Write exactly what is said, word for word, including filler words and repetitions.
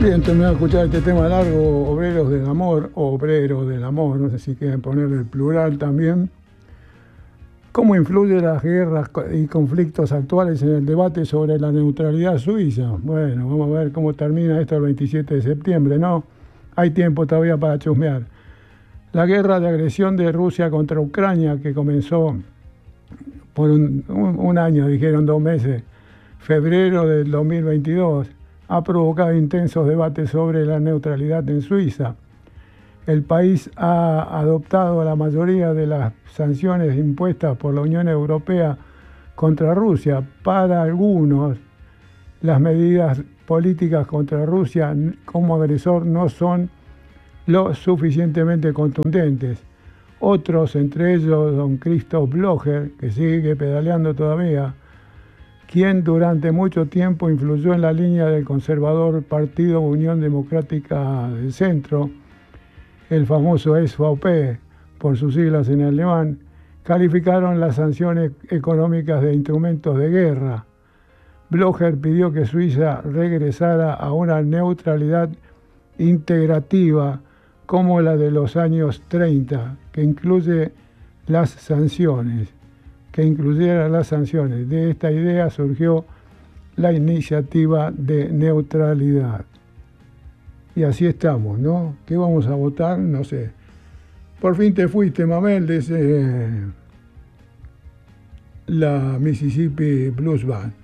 Bien, terminado de escuchar este tema largo, Obreros del Amor, o Obreros del Amor, no sé si quieren ponerle el plural también. ¿Cómo influyen las guerras y conflictos actuales en el debate sobre la neutralidad suiza? Bueno, vamos a ver cómo termina esto el veintisiete de septiembre, ¿no? Hay tiempo todavía para chusmear. La guerra de agresión de Rusia contra Ucrania, que comenzó por un, un, un año, dijeron dos meses, febrero del dos mil veintidós, ha provocado intensos debates sobre la neutralidad en Suiza. El país ha adoptado la mayoría de las sanciones impuestas por la Unión Europea contra Rusia. Para algunos, las medidas políticas contra Rusia como agresor no son lo suficientemente contundentes. Otros, entre ellos don Christoph Blocher, que sigue pedaleando todavía, quien durante mucho tiempo influyó en la línea del conservador Partido Unión Democrática del Centro, el famoso S V P, por sus siglas en alemán, calificaron las sanciones económicas de instrumentos de guerra. Blocher pidió que Suiza regresara a una neutralidad integrativa como la de los años treinta, que incluye las sanciones. que incluyera las sanciones. De esta idea surgió la iniciativa de neutralidad. Y así estamos, ¿no? ¿Qué vamos a votar? No sé. Por fin te fuiste, Mamel, dice la Mississippi Blues Band.